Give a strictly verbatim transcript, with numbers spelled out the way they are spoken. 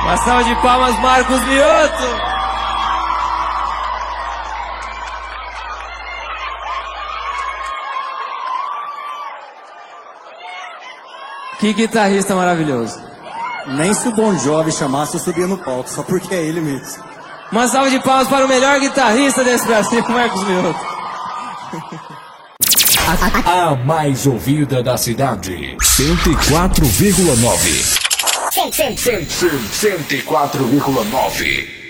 Uma salva de palmas, Marcos Mioto. Que guitarrista maravilhoso. Nem se o Bon Jovi chamasse, eu subia no palco, só porque é ele mesmo. Uma salva de palmas para o melhor guitarrista desse Brasil, Marcos Mioto. A mais ouvida da cidade. cento e quatro vírgula nove. cento e quatro vírgula nove.